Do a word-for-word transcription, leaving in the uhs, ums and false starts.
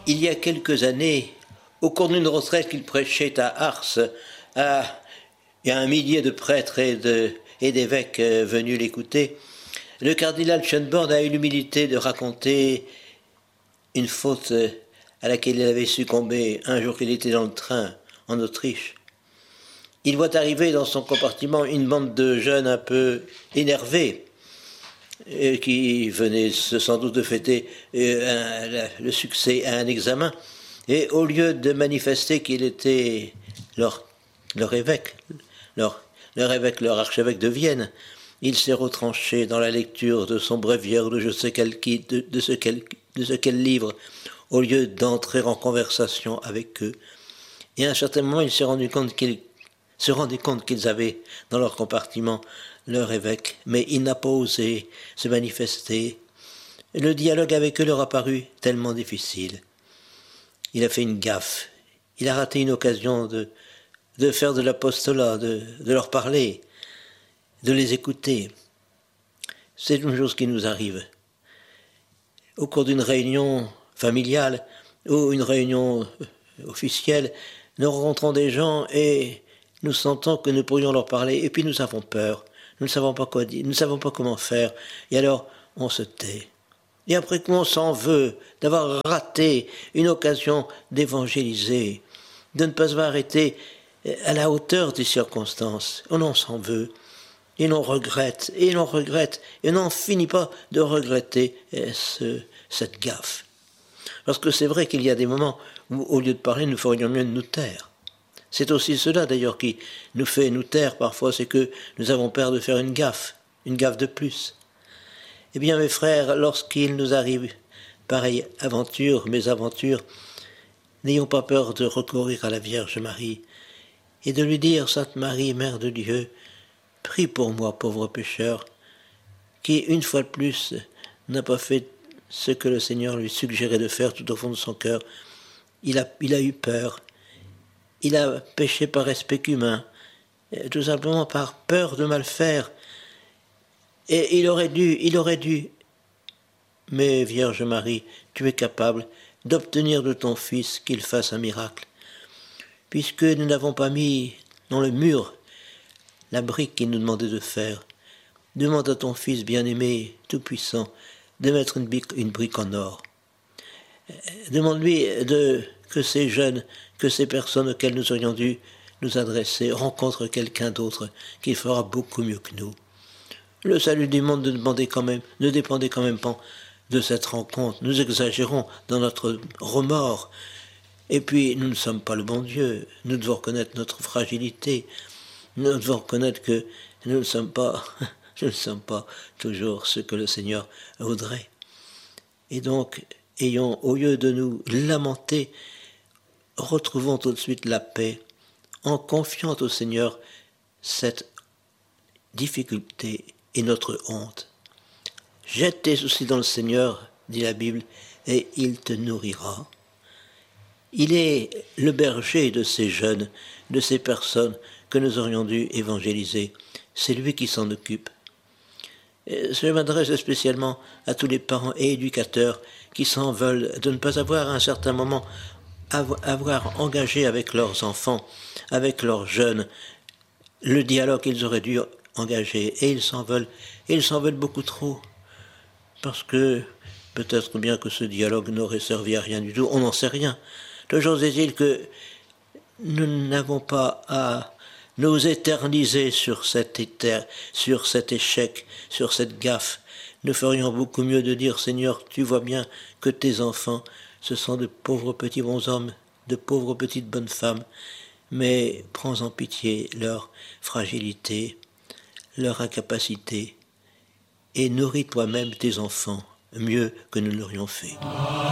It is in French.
il y a quelques années, au cours d'une retraite qu'il prêchait à Ars, à, il y a un millier de prêtres et, de, et d'évêques euh, venus l'écouter, le cardinal Schönborn a eu l'humilité de raconter une faute à laquelle il avait succombé un jour qu'il était dans le train en Autriche. Il voit arriver dans son compartiment une bande de jeunes un peu énervés, et qui venaient sans doute de fêter euh, un, le succès à un examen, et au lieu de manifester qu'il était leur, leur évêque, leur, leur évêque, leur archevêque de Vienne, il s'est retranché dans la lecture de son bréviaire de je sais quel, de, de, ce quel, de ce quel livre, au lieu d'entrer en conversation avec eux. Et à un certain moment, il s'est rendu compte qu'ils se rendaient compte qu'ils avaient dans leur compartiment leur évêque, mais il n'a pas osé se manifester. Le dialogue avec eux leur a paru tellement difficile. Il a fait une gaffe. Il a raté une occasion de, de faire de l'apostolat, de, de leur parler, de les écouter. C'est une chose qui nous arrive. Au cours d'une réunion familiale ou une réunion officielle, nous rencontrons des gens et nous sentons que nous pourrions leur parler, et puis nous avons peur. Nous ne savons pas quoi dire, nous ne savons pas comment faire, et alors on se tait. Et après qu'on s'en veut d'avoir raté une occasion d'évangéliser, de ne pas avoir été à la hauteur des circonstances, on en s'en veut, et l'on regrette, et l'on regrette, et on n'en finit pas de regretter ce, cette gaffe. Parce que c'est vrai qu'il y a des moments où, au lieu de parler, nous ferions mieux de nous taire. C'est aussi cela d'ailleurs qui nous fait nous taire parfois, c'est que nous avons peur de faire une gaffe, une gaffe de plus. Eh bien mes frères, lorsqu'il nous arrive pareille aventure, mésaventure, n'ayons pas peur de recourir à la Vierge Marie et de lui dire, Sainte Marie, Mère de Dieu, prie pour moi, pauvre pécheur, qui, une fois de plus, n'a pas fait ce que le Seigneur lui suggérait de faire tout au fond de son cœur. Il a, il a eu peur. Il a péché par respect humain, tout simplement par peur de mal faire. Et il aurait dû, il aurait dû, mais Vierge Marie, tu es capable d'obtenir de ton Fils qu'il fasse un miracle, puisque nous n'avons pas mis dans le mur la brique qu'il nous demandait de faire. Demande à ton Fils bien-aimé, tout-puissant, de mettre une brique, une brique en or. Demande-lui de, que ces jeunes, que ces personnes auxquelles nous aurions dû nous adresser rencontrent quelqu'un d'autre qui fera beaucoup mieux que nous. Le salut du monde ne dépendait quand même, ne dépendait quand même pas de cette rencontre. Nous exagérons dans notre remords. Et puis, nous ne sommes pas le bon Dieu. Nous devons reconnaître notre fragilité. Nous devons reconnaître que nous ne sommes pas, nous ne sommes pas toujours ce que le Seigneur voudrait. Et donc, ayons, au lieu de nous lamenter, retrouvons tout de suite la paix en confiant au Seigneur cette difficulté et notre honte. Jette tes soucis dans le Seigneur, dit la Bible, et il te nourrira. Il est le berger de ces jeunes, de ces personnes que nous aurions dû évangéliser. C'est lui qui s'en occupe. Je m'adresse spécialement à tous les parents et éducateurs qui s'en veulent de ne pas avoir à un certain moment avoir engagé avec leurs enfants, avec leurs jeunes, le dialogue qu'ils auraient dû engager. Et ils s'en veulent, et ils s'en veulent beaucoup trop. Parce que peut-être bien que ce dialogue n'aurait servi à rien du tout, on n'en sait rien. Toujours est-il que nous n'avons pas à nous éterniser sur cet, éter, sur cet échec, sur cette gaffe. Nous ferions beaucoup mieux de dire, Seigneur, tu vois bien que tes enfants, ce sont de pauvres petits bons hommes, de pauvres petites bonnes femmes, mais prends en pitié leur fragilité, leur incapacité, et nourris toi-même tes enfants mieux que nous l'aurions fait.